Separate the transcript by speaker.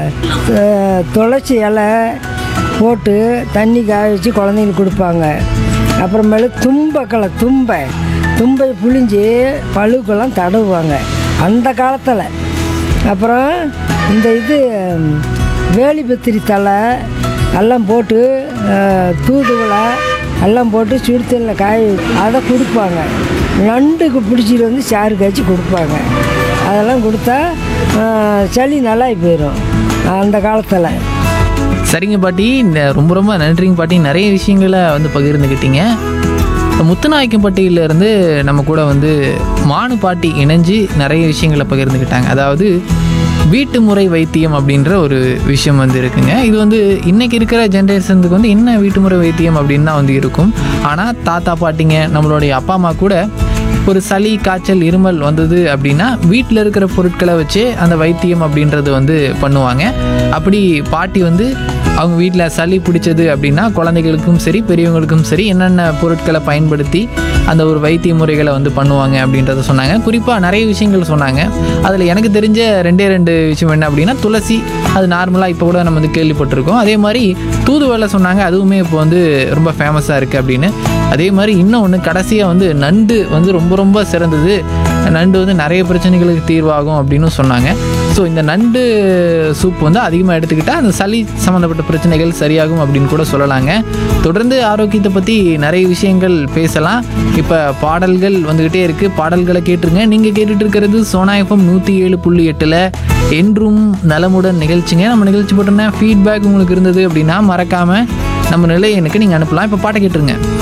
Speaker 1: துளசி இலை போட்டு தண்ணி காய வச்சு குழந்தைங்களுக்கு கொடுப்பாங்க. அப்புறமேலு தும்பை புழிஞ்சு பழுக்கெல்லாம் தடவுவாங்க அந்த காலத்தில். அப்புறம் இந்த வேலிபத்திரி தலை எல்லாம் போட்டு தூதுவளை எல்லாம் போட்டு சுடுத்தலில் காய அதை கொடுப்பாங்க. நண்டுக்கு பிடிச்சிட்டு வந்து சாறு காய்ச்சி கொடுப்பாங்க. அதெல்லாம் கொடுத்தா சளி நல்லா போயிடும் அந்த காலத்தில்.
Speaker 2: சரிங்க பாட்டி, ரொம்ப ரொம்ப நன்றிங்க பாட்டி. நிறைய விஷயங்களை வந்து பகிர்ந்துக்கிட்டீங்க. முத்துநாயக்கம்பட்டியிலேருந்து நம்ம கூட வந்து மானு பாட்டி இணைஞ்சு நிறைய விஷயங்களை பகிர்ந்துக்கிட்டாங்க. அதாவது வீட்டு முறை வைத்தியம் அப்படின்ற ஒரு விஷயம் வந்து இருக்குங்க. இது வந்து இன்றைக்கி இருக்கிற ஜென்ரேஷனுக்கு வந்து என்ன வீட்டு முறை வைத்தியம் அப்படின்னு தான் வந்து இருக்கும். ஆனால் தாத்தா பாட்டிங்க நம்மளுடைய அப்பா அம்மா கூட ஒரு சளி காய்ச்சல் இருமல் வந்தது அப்படின்னா வீட்டில் இருக்கிற பொருட்களை வச்சு அந்த வைத்தியம் அப்படின்றது வந்து பண்ணுவாங்க. அப்படி பாட்டி வந்து அவங்க வீட்டில் சளி பிடிச்சது அப்படின்னா குழந்தைகளுக்கும் சரி பெரியவங்களுக்கும் சரி என்னென்ன பொருட்களை பயன்படுத்தி அந்த ஒரு வைத்திய முறைகளை வந்து பண்ணுவாங்க அப்படின்றத சொன்னாங்க. குறிப்பாக நிறைய விஷயங்கள் சொன்னாங்க. அதில் எனக்கு தெரிஞ்ச ரெண்டு விஷயம் என்ன அப்படின்னா, துளசி அது நார்மலாக இப்போ கூட நம்ம வந்து கேள்விப்பட்டிருக்கோம். அதே மாதிரி தூதுவளை சொன்னாங்க, அதுவுமே இப்போ வந்து ரொம்ப ஃபேமஸாக இருக்குது அப்படின்னு. அதே மாதிரி இன்னொன்று கடைசியாக வந்து நண்டு வந்து ரொம்ப ரொம்ப சிறந்தது, நண்டு வந்து நிறைய பிரச்சனைகளுக்கு தீர்வாகும் அப்படின்னு சொன்னாங்க. ஸோ இந்த நண்டு சூப் வந்து அதிகமாக எடுத்துக்கிட்டால் அந்த சளி சம்மந்தப்பட்ட பிரச்சனைகள் சரியாகும் அப்படின்னு கூட சொல்லலாங்க. தொடர்ந்து ஆரோக்கியத்தை பற்றி நிறைய விஷயங்கள் பேசலாம். இப்போ பாடல்கள் வந்துக்கிட்டே இருக்குது, பாடல்களை கேட்டுருங்க. நீங்கள் கேட்டுட்டு இருக்கிறது சோனா எஃப்எம் 107.8 என்றும் நலமுடன் நிகழ்ச்சிங்க. நம்ம நிகழ்ச்சி போட்டோன்னா ஃபீட்பேக் உங்களுக்கு இருந்தது அப்படின்னா மறக்காமல் நம்ம நிலையனுக்கு நீங்கள் அனுப்பலாம். இப்போ பாட்டை கேட்டுருங்க.